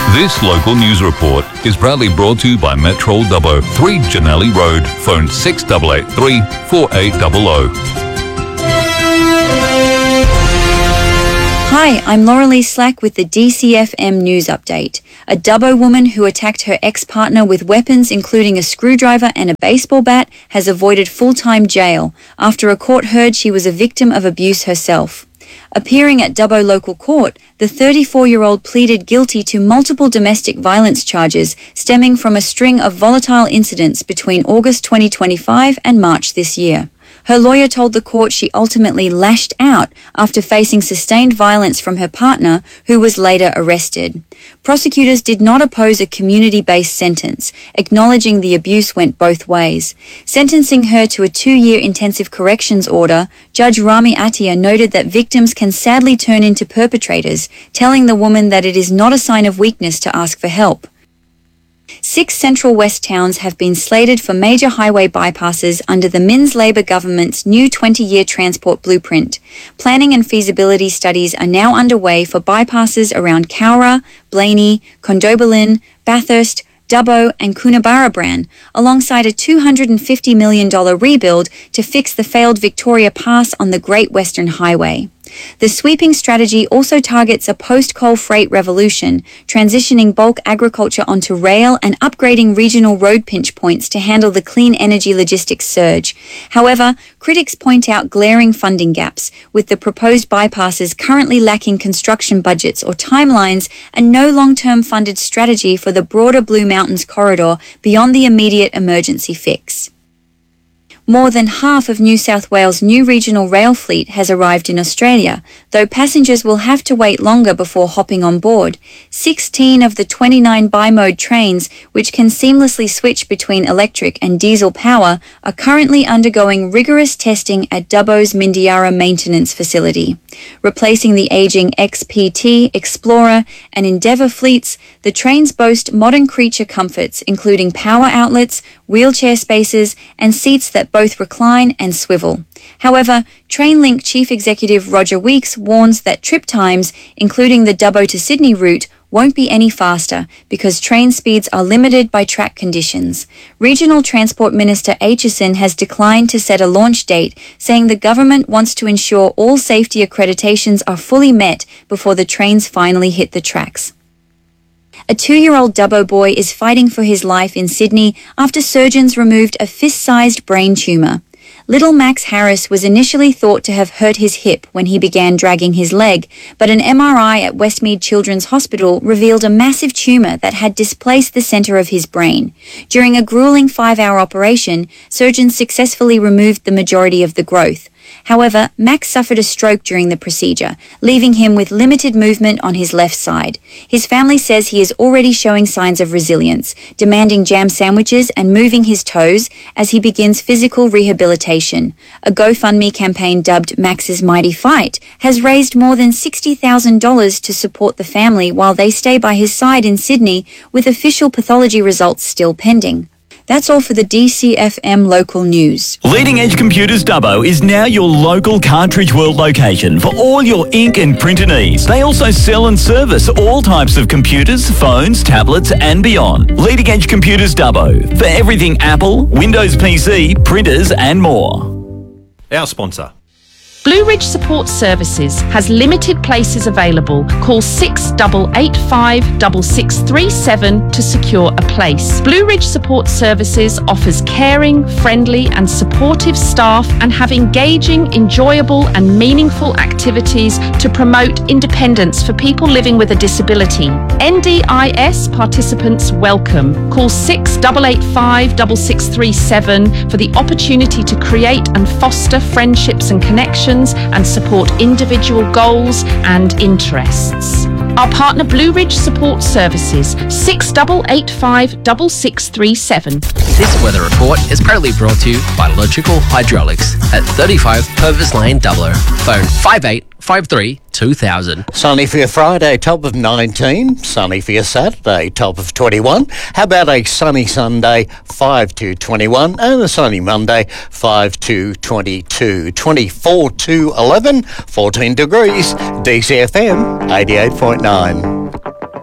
This local news report is proudly brought to you by Metro Dubbo, 3 Janelli Road, phone 6883 4800. Hi, I'm Laura-Lee Slack with the DCFM News Update. A Dubbo woman who attacked her ex-partner with weapons including a screwdriver and a baseball bat has avoided full-time jail after a court heard she was a victim of abuse herself. Appearing at Dubbo Local Court, the 34-year-old pleaded guilty to multiple domestic violence charges stemming from a string of volatile incidents between August 2025 and March this year. Her lawyer told the court she ultimately lashed out after facing sustained violence from her partner, who was later arrested. Prosecutors did not oppose a community-based sentence, acknowledging the abuse went both ways. Sentencing her to a 2-year intensive corrections order, Judge Rami Atia noted that victims can sadly turn into perpetrators, telling the woman that it is not a sign of weakness to ask for help. 6 Central West towns have been slated for major highway bypasses under the Minns Labor government's new 20-year transport blueprint. Planning and feasibility studies are now underway for bypasses around Cowra, Blaney, Condobolin, Bathurst, Dubbo and Coonabarabran, alongside a $250 million rebuild to fix the failed Victoria Pass on the Great Western Highway. The sweeping strategy also targets a post-coal freight revolution, transitioning bulk agriculture onto rail and upgrading regional road pinch points to handle the clean energy logistics surge. However, critics point out glaring funding gaps, with the proposed bypasses currently lacking construction budgets or timelines and no long-term funded strategy for the broader Blue Mountains corridor beyond the immediate emergency fix. More than half of New South Wales' new regional rail fleet has arrived in Australia, though passengers will have to wait longer before hopping on board. 16 of the 29 bi-mode trains, which can seamlessly switch between electric and diesel power, are currently undergoing rigorous testing at Dubbo's Mindiara maintenance facility. Replacing the aging XPT, Explorer and Endeavour fleets, the trains boast modern creature comforts, including power outlets, wheelchair spaces and seats that both recline and swivel. However, Trainlink Chief Executive Roger Weeks warns that trip times, including the Dubbo to Sydney route, won't be any faster because train speeds are limited by track conditions. Regional Transport Minister Aitchison has declined to set a launch date, saying the government wants to ensure all safety accreditations are fully met before the trains finally hit the tracks. A 2-year-old Dubbo boy is fighting for his life in Sydney after surgeons removed a fist-sized brain tumour. Little Max Harris was initially thought to have hurt his hip when he began dragging his leg, but an MRI at Westmead Children's Hospital revealed a massive tumour that had displaced the centre of his brain. During a gruelling 5-hour operation, surgeons successfully removed the majority of the growth. However, Max suffered a stroke during the procedure, leaving him with limited movement on his left side. His family says he is already showing signs of resilience, demanding jam sandwiches and moving his toes as he begins physical rehabilitation. A GoFundMe campaign dubbed Max's Mighty Fight has raised more than $60,000 to support the family while they stay by his side in Sydney, with official pathology results still pending. That's all for the DCFM local news. Leading Edge Computers Dubbo is now your local Cartridge World location for all your ink and printer needs. They also sell and service all types of computers, phones, tablets and beyond. Leading Edge Computers Dubbo for everything Apple, Windows PC, printers and more. Our sponsor. Blue Ridge Support Services has limited places available. Call 6885 6637 to secure a place. Blue Ridge Support Services offers caring, friendly and supportive staff and have engaging, enjoyable and meaningful activities to promote independence for people living with a disability. NDIS participants welcome. Call 6885 6637 for the opportunity to create and foster friendships and connections and support individual goals and interests. Our partner Blue Ridge Support Services, 6885 6637. This weather report is proudly brought to you by Logical Hydraulics at 35 Purvis Lane, Dubbo. Phone 5853 2000. Sunny for your Friday, top of 19. Sunny for your Saturday, top of 21. How about a sunny Sunday, 5 to 21, and a sunny Monday, 5 to 22. 24 to 11, 14 degrees. DCFM 88.9.